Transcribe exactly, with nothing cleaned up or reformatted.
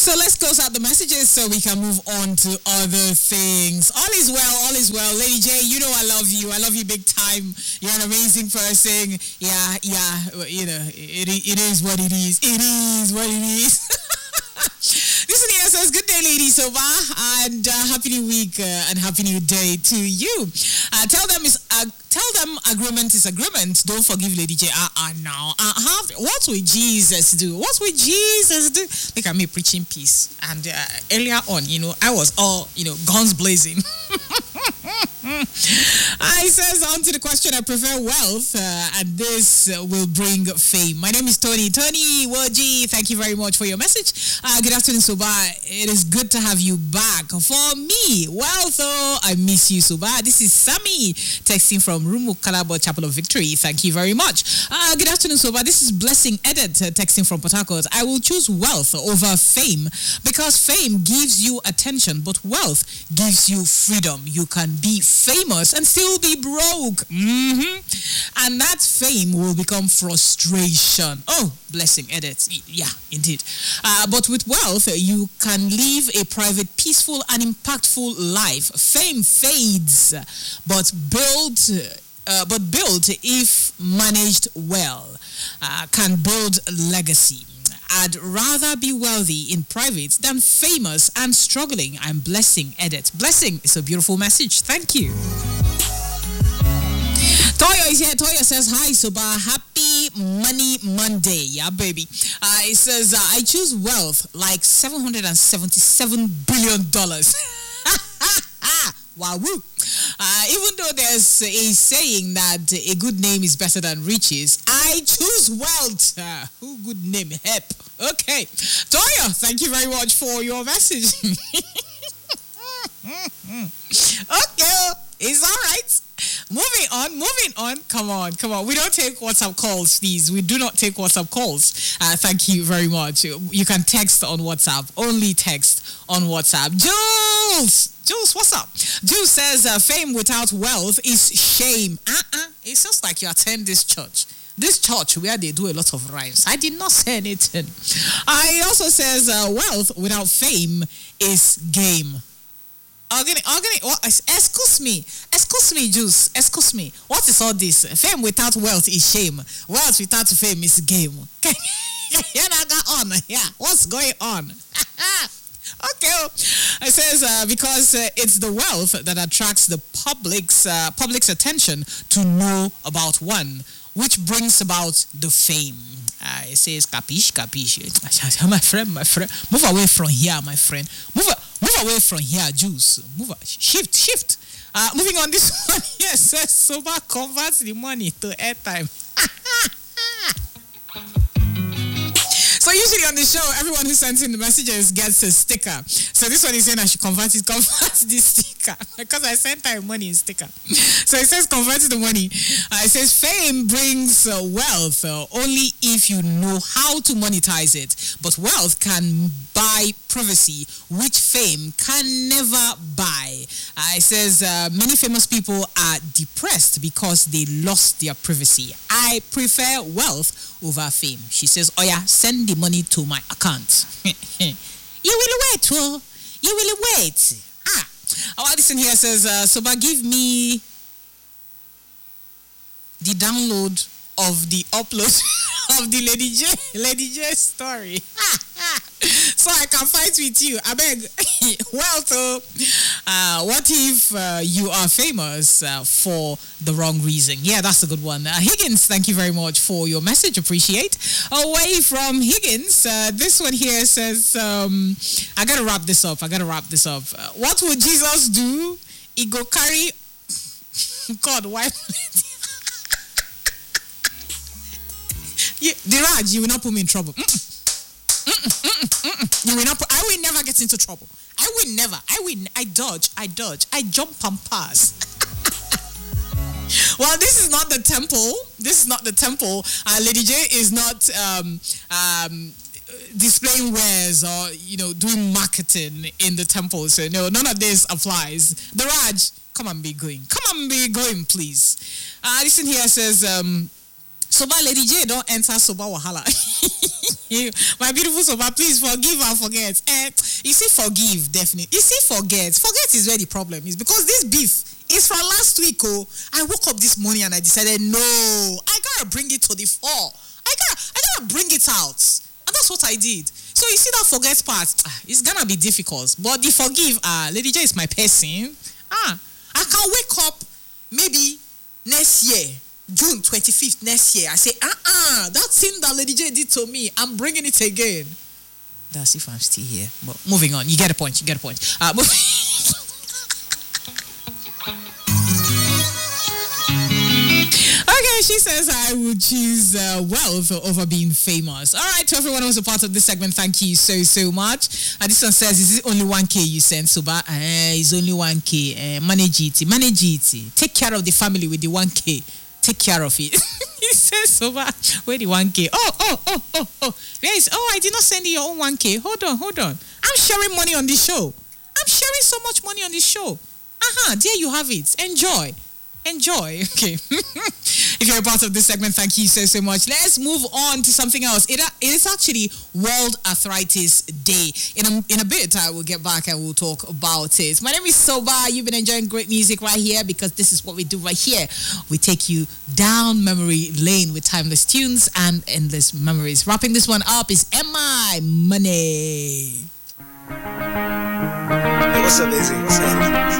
So let's close out the messages so we can move on to other things. All is well, all is well. Lady J, you know I love you. I love you big time. You're an amazing person. Yeah, yeah, you know, it, it is what it is. It is what it is. This is here says, good day, Lady Soba, and uh, happy new week uh, and happy new day to you. Uh, tell them is uh, tell them agreement is agreement. Don't forgive Lady J. Uh, uh now, uh, have what will Jesus do? What will Jesus do? Look at me preaching peace. And uh, earlier on, you know, I was all you know guns blazing. I says on to the question, I prefer wealth uh, and this uh, will bring fame. My name is Tony. Tony Woji, thank you very much for your message. Uh, good afternoon, Suba. It is good to have you back. For me, wealth, oh, I miss you, Suba. This is Sammy texting from Rumu Kalabo Chapel of Victory. Thank you very much. Uh, good afternoon, Suba. This is Blessing Edit uh, texting from Port Harcourt. I will choose wealth over fame because fame gives you attention, but wealth gives you freedom. You can be famous and still be broke. Mm-hmm. And that fame will become frustration. Oh, Blessing Edit. Yeah, indeed. Uh, but with wealth, you can live a private, peaceful, and impactful life. Fame fades, but build, uh, but built if managed well, uh, can build legacy. I'd rather be wealthy in private than famous and struggling. I'm Blessing Edit. Blessing is a beautiful message. Thank you. Toyo is here. Toyo says, hi, Suba. Happy Money Monday. Yeah, baby. Uh, it says, uh, I choose wealth like seven hundred seventy-seven billion dollars. Wow. Uh, even though there's a saying that a good name is better than riches, I choose wealth. Uh, who good name? Hep. Okay. Toya, thank you very much for your message. Okay. It's all right. Moving on, moving on. Come on, come on. We don't take WhatsApp calls, please. We do not take WhatsApp calls. Uh, thank you very much. You can text on WhatsApp. Only text on WhatsApp. Jules! Jules, what's up? Jules says uh, fame without wealth is shame. Uh-uh. It sounds like you attend this church. This church where they do a lot of rhymes. I did not say anything. Uh, he also says uh, wealth without fame is game. Organic, organic, what, excuse me, excuse me, Juice, excuse me. What is all this? Fame without wealth is shame. Wealth without fame is game. on, yeah, what's going on? Okay, it says uh, because uh, it's the wealth that attracts the public's uh, public's attention to know about one, which brings about the fame. Uh, it says, capiche, capiche. My friend, my friend, move away from here, my friend. Move, move away from here, Juice. Move, shift, shift. Uh, moving on, this one here says, Soba converts the money to airtime. So usually on the show, everyone who sends in the messages gets a sticker. So this one is saying I should convert it, convert this sticker. Because I sent her money in sticker. So it says convert the money. Uh, it says fame brings uh, wealth uh, only if you know how to monetize it. But wealth can buy privacy, which fame can never buy. Uh, it says uh, many famous people are depressed because they lost their privacy. I prefer wealth over fame. She says, oh yeah, send the money to my account. You will wait, well, you will wait. Ah, our listen here says, uh, Soba, give me the download of the upload of the Lady J, Lady J story. So I can fight with you. I beg. Well, so uh, what if uh, you are famous uh, for the wrong reason? Yeah, that's a good one. Uh, Higgins, thank you very much for your message. Appreciate. Away from Higgins, uh, this one here says, um, I got to wrap this up. I got to wrap this up. Uh, what would Jesus do? He go carry... God, why... You, Diraj, you will not put me in trouble. Mm-mm. Mm-mm, mm-mm, mm-mm. You will not put, I will never get into trouble. I will never. I will. I dodge. I dodge. I jump and pass. Well, this is not the temple. This is not the temple. Uh, Lady J is not um, um, displaying wares or you know doing marketing in the temple. So no, none of this applies. Diraj, come and be going. Come and be going, please. Uh, listen here says. Um, Soba Lady J don't enter Soba Wahala. My beautiful Soba, please forgive and forget. Uh, you see, forgive, definitely. You see, forget. Forget is where the problem is because this beef is from last week. Oh, I woke up this morning and I decided, no, I gotta bring it to the fore. I gotta, I gotta bring it out. And that's what I did. So you see that forget part, it's gonna be difficult. But the forgive, ah, uh, Lady J is my person. Ah, I can wake up maybe next year, June twenty-fifth next year. I say, uh-uh, that thing that Lady J did to me, I'm bringing it again. That's if I'm still here. But moving on, you get a point, you get a point. Uh, moving Okay, she says I would choose uh, wealth over being famous. All right, to everyone who's a part of this segment, thank you so, so much. And this one says, is it only one K you send, Suba? Uh, it's only one K. Uh, manage it. Manage it. Take care of the family with the one K. Take care of it. He says, Suba, where the one K? Oh, oh, oh, oh, oh. Where is, oh, I did not send you your own one K. Hold on, hold on. I'm sharing money on this show. I'm sharing so much money on this show. Uh-huh, there you have it. Enjoy. Enjoy. Okay. If you're a part of this segment, thank you so, so much. Let's move on to something else. It, it is actually World Arthritis Day. In a, in a bit, I will get back and we'll talk about it. My name is Soba. You've been enjoying great music right here because this is what we do right here. We take you down memory lane with timeless tunes and endless memories. Wrapping this one up is M I Money. Hey, what's up, Izzy? What's up?